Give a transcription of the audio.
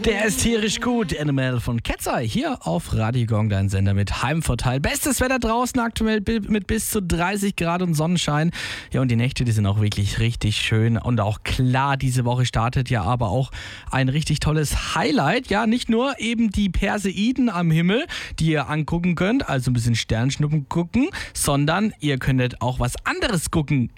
Der ist tierisch gut. Animal von Ketzai hier auf Radio Gong, dein Sender mit Heimvorteil. Bestes Wetter draußen aktuell mit bis zu 30 Grad und Sonnenschein. Ja, und die Nächte, die sind auch wirklich richtig schön. Und auch klar, diese Woche startet ja aber auch ein richtig tolles Highlight. Ja, nicht nur eben die Perseiden am Himmel, die ihr angucken könnt, also ein bisschen Sternschnuppen gucken, sondern ihr könntet auch was anderes gucken